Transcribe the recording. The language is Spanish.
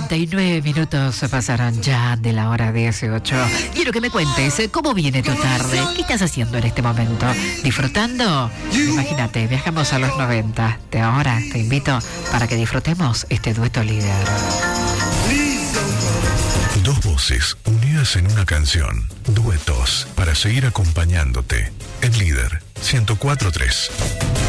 49 minutos pasaron ya de la hora 18. Quiero que me cuentes cómo viene tu tarde. ¿Qué estás haciendo en este momento? ¿Disfrutando? Imagínate, viajamos a los 90. De ahora te invito para que disfrutemos este dueto líder. Dos voces unidas en una canción. Duetos para seguir acompañándote. En Líder 104.3.